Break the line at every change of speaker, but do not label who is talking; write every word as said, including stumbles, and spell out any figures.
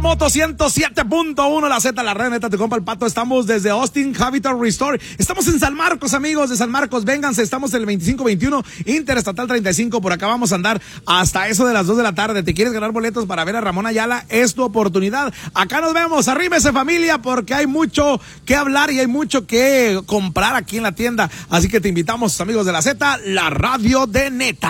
Terremoto ciento siete punto uno, la Z, la red neta, te compa el Pato. Estamos desde Austin Habitat Restore. Estamos en San Marcos, amigos de San Marcos. Vénganse, estamos en el veinticinco veintiuno, Interestatal treinta y cinco. Por acá vamos a andar hasta eso de las dos de la tarde. ¿Te quieres ganar boletos para ver a Ramón Ayala? Es tu oportunidad. Acá nos vemos. Arrímese, familia, porque hay mucho que hablar y hay mucho que comprar aquí en la tienda. Así que te invitamos, amigos de la Z, la radio de neta.